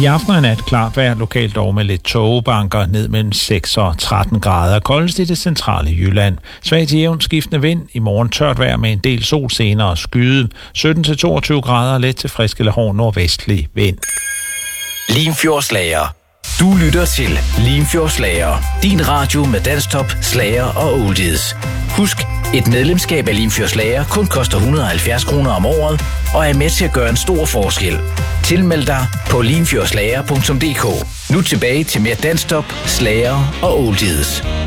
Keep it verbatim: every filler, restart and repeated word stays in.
I aften og i nat klart vejr, lokalt dog med lidt tågebanker ned mellem seks og tretten grader. Koldest i det centrale Jylland. Svag til jævnt skiftende vind. I morgen tørt vejr med en del sol, senere skyde. sytten til toogtyve grader, let til frisk eller hård nordvestlig vind. Limfjordsslager. Du lytter til Limfjordsslager. Din radio med danstop, slager og oldies. Husk, et medlemskab af Limfjordsslager kun koster et hundrede og halvfjerds kroner om året og er med til at gøre en stor forskel. Tilmeld dig på limfjordslager punktum d k. Nu tilbage til mere danstop, slager og oldies.